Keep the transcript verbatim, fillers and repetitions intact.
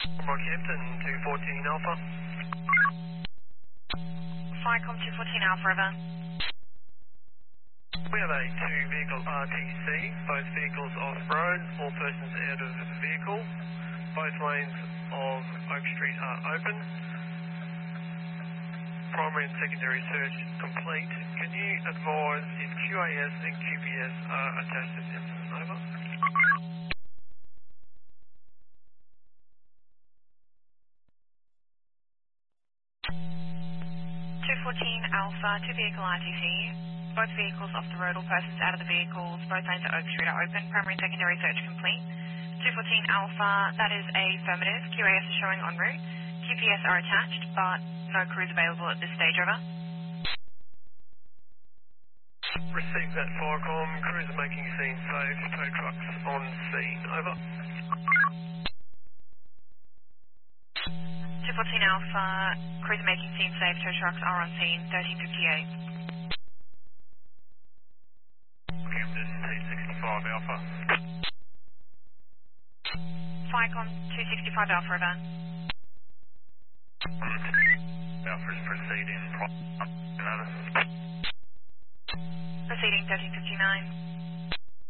Rockhampton, two fourteen Alpha. Flycom two fourteen Alpha River. We have a two-vehicle R T C, both vehicles off-road, all persons out of the vehicle. Both lanes of Oak Street are open. Primary and secondary search complete. Can you advise if Q A S and Q P S are attached to the incident? Over. two fourteen Alpha, two vehicle R T C. Both vehicles off the road, all persons out of the vehicles. Both lanes at Oak Street are open. Primary and secondary search complete. two fourteen Alpha, that is a affirmative. Q A S is showing en route. Q P S are attached, but no crews available at this stage. Over. Received that Firecom. Crews are making scene safe. Tow trucks on scene. Over. two fourteen Alpha, crews making scene safe. Tow trucks are on scene. thirteen fifty-eight. Rockhampton, T sixty-five Alpha. Flycom two sixty-five Alpha River. Alpha is proceeding. Proceeding thirteen fifty-nine.